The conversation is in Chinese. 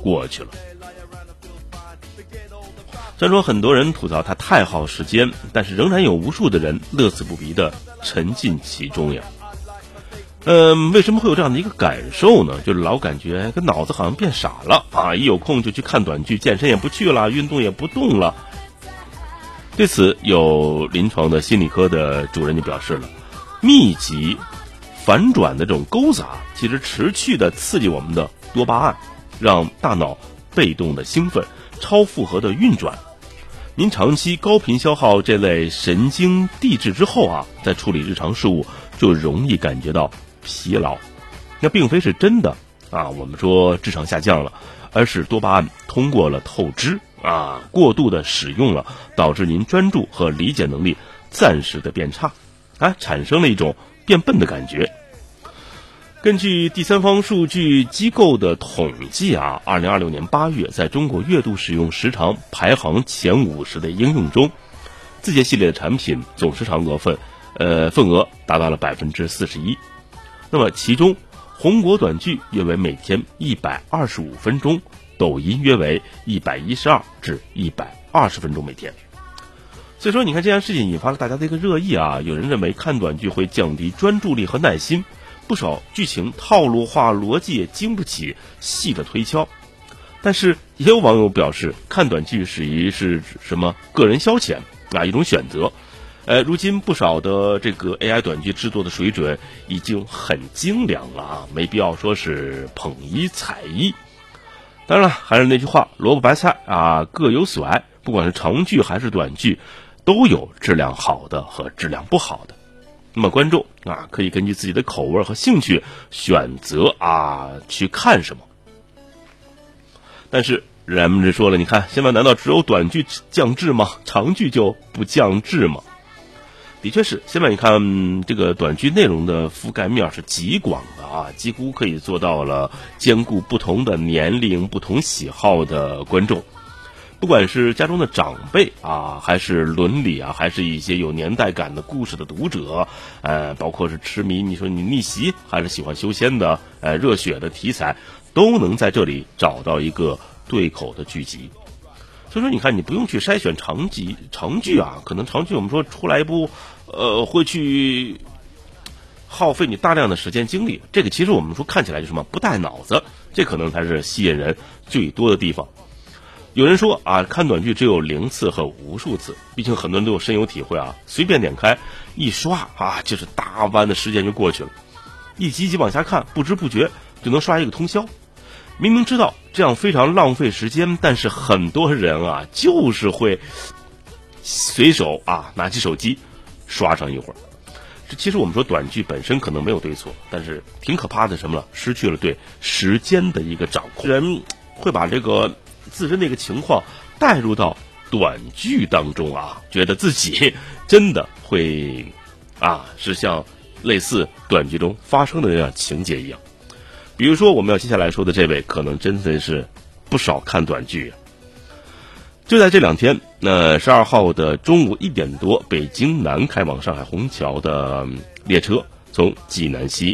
过去了。虽然说很多人吐槽它太耗时间，但是仍然有无数的人乐此不疲地沉浸其中呀。为什么会有这样的一个感受呢？就是老感觉跟脑子好像变傻了啊！一有空就去看短剧，健身也不去了，运动也不动了。对此，有临床的心理科的主任就表示了，密集反转的这种勾撒，其实持续的刺激我们的多巴胺，让大脑被动的兴奋，超负荷的运转。您长期高频消耗这类神经递质之后啊，在处理日常事务就容易感觉到疲劳。那并非是真的啊，我们说智商下降了，而是多巴胺通过了透支啊，过度的使用了，导致您专注和理解能力暂时的变差啊，产生了一种变笨的感觉。根据第三方数据机构的统计啊，2026年8月，在中国阅读使用时长排行前50的应用中，字节系列的产品总时长份额达到了41%。那么其中，红果短剧约为每天125分钟，抖音约为112至120分钟每天。所以说，你看这件事情引发了大家的一个热议啊，有人认为看短剧会降低专注力和耐心。不少剧情套路化，逻辑也经不起细的推敲。但是也有网友表示，看短剧是什么个人消遣啊，一种选择。如今不少的这个 AI 短剧制作的水准已经很精良了啊，没必要说是捧一踩一。当然了，还是那句话，萝卜白菜啊各有所爱，不管是长剧还是短剧，都有质量好的和质量不好的。那么观众啊，可以根据自己的口味和兴趣选择啊去看什么。但是人们就说了，你看现在难道只有短剧降质吗？长剧就不降质吗？的确是，现在你看这个短剧内容的覆盖面是极广的啊，几乎可以做到了兼顾不同的年龄、不同喜好的观众。不管是家中的长辈啊，还是伦理啊，还是一些有年代感的故事的读者，包括是痴迷你说你逆袭，还是喜欢修仙的，热血的题材，都能在这里找到一个对口的剧集。所以说，你看，你不用去筛选长剧啊，可能长剧我们说出来一部，会去耗费你大量的时间精力。这个其实我们说看起来就什么不带脑子，这可能才是吸引人最多的地方。有人说啊，看短剧只有0次和无数次，毕竟很多人都有深有体会啊。随便点开一刷啊，就是大半的时间就过去了，一集集往下看，不知不觉就能刷一个通宵。明明知道这样非常浪费时间，但是很多人啊，就是会随手啊拿起手机刷上一会儿。这其实我们说短剧本身可能没有对错，但是挺可怕的什么了？失去了对时间的一个掌控，人会把这个自身的一个情况带入到短剧当中啊，觉得自己真的会啊，是像类似短剧中发生的那样情节一样。比如说我们要接下来说的这位，可能真的是不少看短剧。就在这2天，12号的中午1点多，北京南开往上海虹桥的列车从济南西